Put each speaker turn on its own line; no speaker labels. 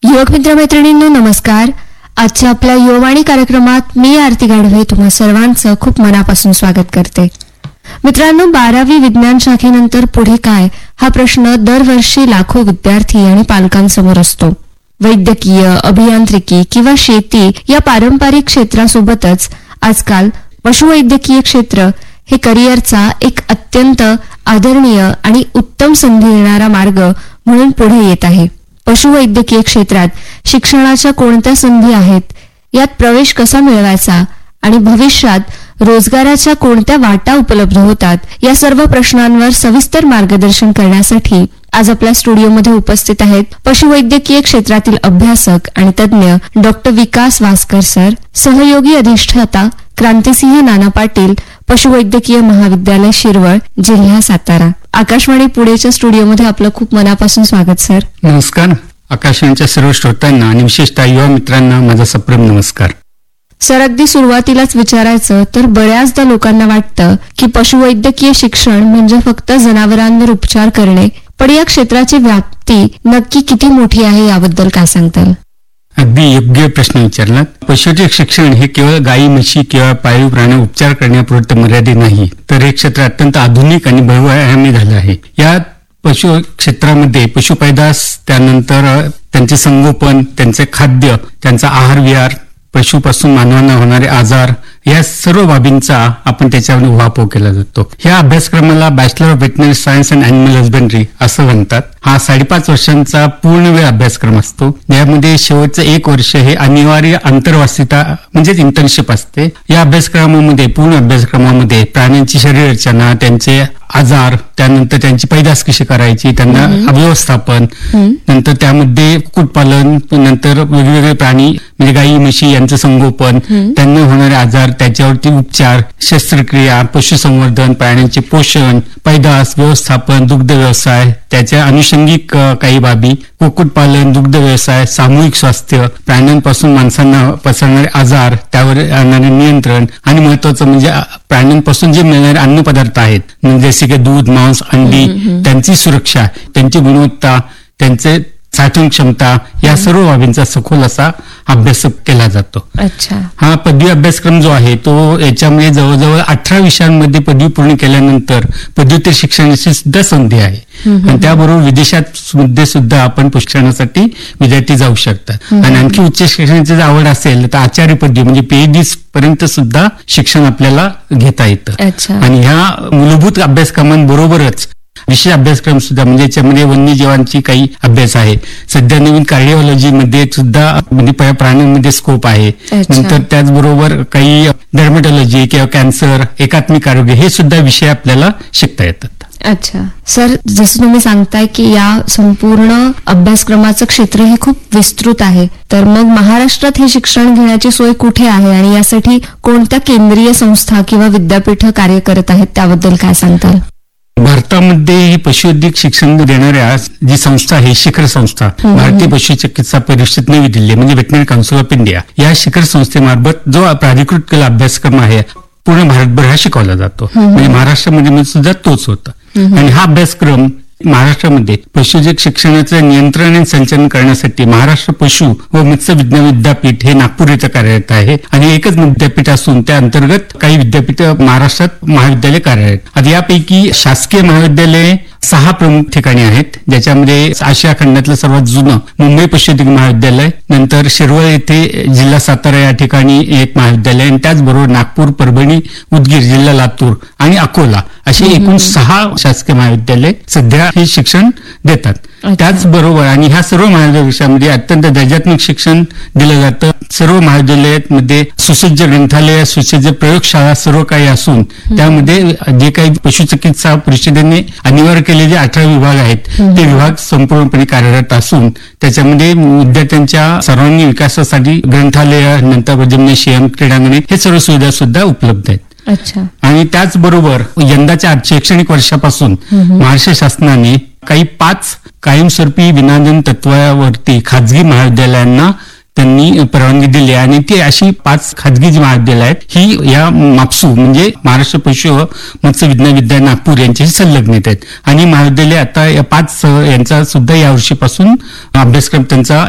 युवक मित्रमैत्रिणींनो नमस्कार. आजच्या आपल्या युववाणी कार्यक्रमात मी आरती गाढवे तुम्हा सर्वांचं खूप मनापासून स्वागत करते. मित्रांनो, 12वी विज्ञान शाखेनंतर पुढे काय हा प्रश्न दरवर्षी लाखो विद्यार्थी आणि पालकांसमोर असतो. वैद्यकीय, अभियांत्रिकी किंवा शेती या पारंपरिक क्षेत्रासोबतच आजकाल पशुवैद्यकीय क्षेत्र हे करिअरचा एक अत्यंत आदरणीय आणि उत्तम संधी देणारा मार्ग म्हणून पुढे येत आहे. पशुवैद्यकीय क्षेत्रात शिक्षणाच्या कोणत्या संधी आहेत, यात प्रवेश कसा मिळवायचा आणि भविष्यात रोजगाराच्या कोणत्या वाटा उपलब्ध होतात, या सर्व प्रश्नांवर सविस्तर मार्गदर्शन करण्यासाठी आज आपल्या स्टुडिओमध्ये उपस्थित आहेत पशुवैद्यकीय क्षेत्रातील अभ्यासक आणि तज्ज्ञ डॉक्टर विकास वासकर सर, सहयोगी अधिष्ठाता क्रांतिसिंह नाना पाटील, पशुवैद्यकीय महाविद्यालय शिरवळ, जिल्हा सातारा. आकाशवाणी पुणेच्या स्टुडिओमध्ये आपलं खूप मनापासून स्वागत सर.
नमस्कार. आकाशवाणीच्या सर्व श्रोत्यांना आणि विशेषतः युवा मित्रांना माझा सप्रेम नमस्कार.
सर, अगदी सुरुवातीलाच विचारायचं तर बऱ्याचदा लोकांना वाटतं की पशुवैद्यकीय शिक्षण म्हणजे फक्त जनावरांवर उपचार करणे, पण या क्षेत्राची व्याप्ती नक्की किती मोठी आहे याबद्दल काय सांगताल?
अगदी योग्य प्रश्न विचारला. पशुवैद्यक शिक्षण हे केवळ गायी, म्हशी किंवा पाळीव प्राणी उपचार करण्यापुरते मर्यादित नाही, तर हे क्षेत्र अत्यंत आधुनिक आणि बहुआयामी झालं आहे. या पशु क्षेत्रामध्ये पशुपैदास, त्यानंतर त्यांचे संगोपन, त्यांचे खाद्य, त्यांचा आहार विहार, पशुपासून मानवांना होणारे आजार, या सर्व बाबींचा आपण त्याच्यामध्ये उहापोह केला जातो. या अभ्यासक्रमाला bachelor of व्हेटनरी science and animal husbandry असं म्हणतात. हा 5.5 वर्षांचा पूर्णवेळ अभ्यासक्रम असतो. यामध्ये शेवटचं 1 वर्ष हे अनिवार्य आंतरवासिता म्हणजेच इंटर्नशिप असते. या अभ्यासक्रमामध्ये, पूर्ण अभ्यासक्रमामध्ये प्राण्यांची शरीर रचना, त्यांचे आजार, त्यानंतर त्यांची पैदास कशी करायची, त्यांना व्यवस्थापन, नंतर त्यामध्ये कुक्कुटपालन, नंतर वेगवेगळे प्राणी म्हणजे गायी, म्हशी यांचं संगोपन, त्यांना होणारे आजार, त्याच्यावरती उपचार, शस्त्रक्रिया, पशुसंवर्धन, प्राण्यांचे पोषण, पैदास, व्यवस्थापन, दुग्ध व्यवसाय, त्याच्या अनुषंगिक काही बाबी, कुक्कुटपालन, दुग्ध व्यवसाय, सामूहिक स्वास्थ्य, प्राण्यांपासून माणसांना पसरणारे आजार, त्यावर आणणारे नियंत्रण, आणि महत्वाचं म्हणजे प्राण्यांपासून जे मिळणारे अन्नपदार्थ आहेत जसे की दूध, मांस, अंडी, त्यांची सुरक्षा, त्यांची गुणवत्ता, त्यांचे साठवण क्षमता, या सर्व बाबींचा सखोल असा अभ्यास केला जातो.
अच्छा. हा
पदवी अभ्यासक्रम जो आहे तो याच्यामध्ये जवळजवळ 18 विषयांमध्ये पदवी पूर्ण केल्यानंतर पदव्युत्तर शिक्षणाची सुद्धा संधी आहे. आणि त्याबरोबर विदेशात मध्ये सुद्धा आपण शिक्षणासाठी विद्यार्थी जाऊ शकतात. आणि आणखी उच्च शिक्षणाची जर आवड असेल तर आचार्य पदवी म्हणजे PhD पर्यंत सुद्धा शिक्षण आपल्याला घेता येतं. आणि ह्या मूलभूत अभ्यासक्रमांबरोबरच विशेष अभ्यासक्रम सुद्धा म्हणजे याच्यामध्ये वन्यजीवांची काही अभ्यास आहे. सध्या नवीन कार्डिओलॉजी मध्ये सुद्धा म्हणजे प्राण्यांमध्ये स्कोप आहे. नंतर त्याचबरोबर काही डर्मेटॉलॉजी किंवा कॅन्सर, एकात्मिक आरोग्य, हे सुद्धा विषय आपल्याला शिकता येतात.
अच्छा सर, जसं तुम्ही सांगताय की या संपूर्ण अभ्यासक्रमाचं क्षेत्र हे खूप विस्तृत आहे, तर मग महाराष्ट्रात हे शिक्षण घेण्याची सोय कुठे आहे आणि यासाठी कोणत्या केंद्रीय संस्था किंवा विद्यापीठ कार्य करत आहेत त्याबद्दल काय सांगताल?
भारतामध्ये ही पशुवैद्यक शिक्षण देणाऱ्या जी संस्था आहे, शिखर संस्था, भारतीय पशुचिकित्सा परिषद नवी दिल्ली म्हणजे व्हेटनरी काउन्सिल ऑफ इंडिया, या शिखर संस्थेमार्फत जो प्राधिकृत केलेला अभ्यासक्रम आहे पूर्ण भारतभर हा शिकवला जातो. म्हणजे महाराष्ट्रामध्ये सुद्धा तोच होता. आणि हा अभ्यासक्रम महाराष्ट्रामध्ये पशुवैद्यक शिक्षणाचं नियंत्रण आणि संचालन करण्यासाठी महाराष्ट्र पशु व मत्स्य विज्ञान विद्यापीठ हे नागपूर इथं कार्यरत आहे. आणि एकच विद्यापीठ असून त्या अंतर्गत काही विद्यापीठ महाराष्ट्रात महाविद्यालय कार्यरत. आता यापैकी शासकीय महाविद्यालय 6 प्रमुख ठिकाणी आहेत, ज्याच्यामध्ये आशिया खंडातलं सर्वात जुनं मुंबई पशुवैद्यक महाविद्यालय, नंतर शिरवळ येथे जिल्हा सातारा या ठिकाणी एक महाविद्यालय, आणि त्याचबरोबर नागपूर, परभणी, उदगीर जिल्हा लातूर आणि अकोला अशी एकूण 6 शासकीय महाविद्यालय सध्या हे शिक्षण देतात. त्याचबरोबर आणि ह्या सर्व महाविद्यालयामध्ये अत्यंत दर्जात्मक शिक्षण दिलं जातं. सर्व महाविद्यालयामध्ये सुसज्ज ग्रंथालय, सुसज्ज प्रयोगशाळा सर्व काही असून त्यामध्ये जे काही पशुचिकित्सा परिषदेने अनिवार्य केलेले 18 विभाग आहेत ते विभाग संपूर्णपणे कार्यरत असून त्याच्यामध्ये विद्यार्थ्यांच्या सर्वांगीण विकासासाठी ग्रंथालय, नंतर जिम्नॅशियम, क्रीडांगणे हे सर्व सुविधा सुद्धा उपलब्ध आहेत.
अच्छा.
आणि त्याचबरोबर यंदाच्या शैक्षणिक वर्षापासून महाराष्ट्र शासनाने काही 5 कायमस्वरूपी विनाजन तत्वावरती खाजगी महाविद्यालयांना त्यांनी परवानगी दिली आणि ती अशी 5 खाजगी जी महाविद्यालय आहेत ही या मापसू म्हणजे महाराष्ट्र पशु व मत्स्य विज्ञान विद्यालय नागपूर यांच्याशी संलग्नित आहेत आणि महाविद्यालय आता या 5 यांचा सुद्धा या वर्षीपासून अभ्यासक्रम त्यांचा